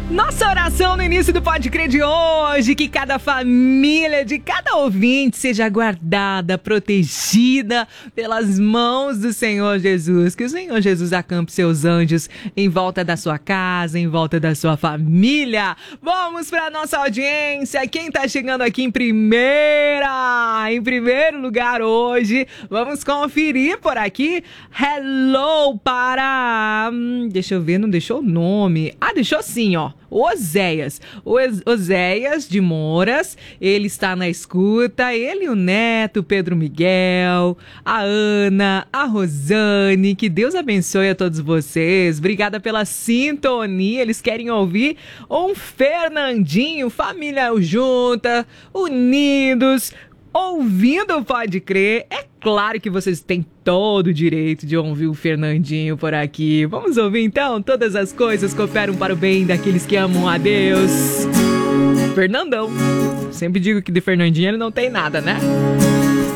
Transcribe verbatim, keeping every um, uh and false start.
Nossa oração no início do Pode Crer de hoje, que cada família, de cada ouvinte seja guardada, protegida pelas mãos do Senhor Jesus. Que o Senhor Jesus acampe seus anjos em volta da sua casa, em volta da sua família. Vamos para nossa audiência. Quem tá chegando aqui em primeira, em primeiro lugar hoje, vamos conferir por aqui. Hello para... Hum, deixa eu ver, não deixou o nome. Ah, deixou sim, ó. Oséias, Oséias de Moras, ele está na escuta, ele e o neto, Pedro Miguel, a Ana, a Rosane, que Deus abençoe a todos vocês, obrigada pela sintonia, eles querem ouvir um Fernandinho, família junta, unidos, ouvindo Pode Crer. É claro que vocês têm todo o direito de ouvir o Fernandinho por aqui. Vamos ouvir então? Todas as coisas cooperam para o bem daqueles que amam a Deus. Fernandão. Sempre digo que de Fernandinho ele não tem nada, né?